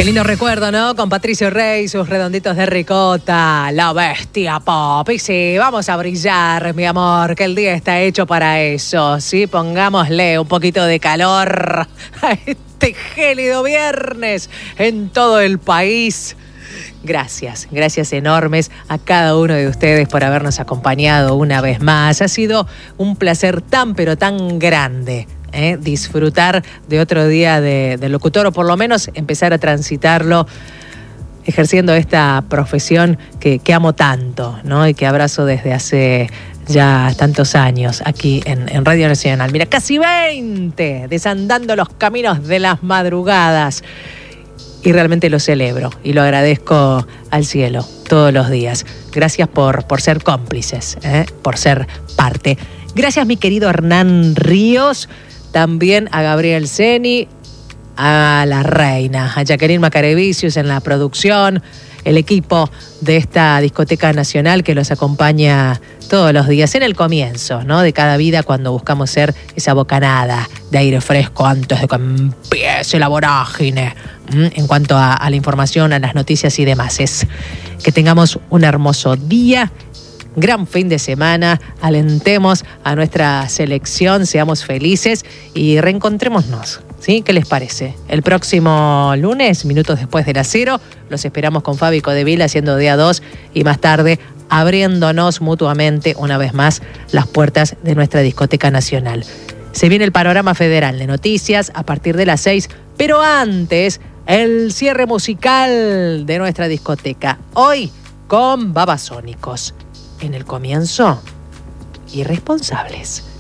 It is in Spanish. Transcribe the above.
Qué lindo recuerdo, ¿no? Con Patricio Rey, sus redonditos de ricota, la bestia pop. Y sí, vamos a brillar, mi amor, que el día está hecho para eso. Sí, pongámosle un poquito de calor a este gélido viernes en todo el país. Gracias enormes a cada uno de ustedes por habernos acompañado una vez más. Ha sido un placer tan, pero tan grande. Disfrutar de otro día de locutor, o por lo menos empezar a transitarlo ejerciendo esta profesión que amo tanto, ¿no? Y que abrazo desde hace ya tantos años aquí en Radio Nacional. Mira, casi 20 desandando los caminos de las madrugadas. Y realmente lo celebro y lo agradezco al cielo todos los días. Gracias por ser cómplices, por ser parte. Gracias, mi querido Hernán Ríos. También a Gabriel Seni, a la reina, a Jacqueline Macarevicius en la producción, el equipo de esta discoteca nacional que los acompaña todos los días en el comienzo, ¿no? De cada vida, cuando buscamos ser esa bocanada de aire fresco antes de que empiece la vorágine en cuanto a la información, a las noticias y demás. Que tengamos un hermoso día. Gran fin de semana, alentemos a nuestra selección, seamos felices y reencontrémonos, ¿sí? ¿Qué les parece? El próximo lunes, minutos después de las 0, los esperamos con Fabi Codevila haciendo día 2 y más tarde abriéndonos mutuamente una vez más las puertas de nuestra discoteca nacional. Se viene el panorama federal de noticias a partir de las 6, pero antes el cierre musical de nuestra discoteca. Hoy con Babasónicos. En el comienzo, irresponsables.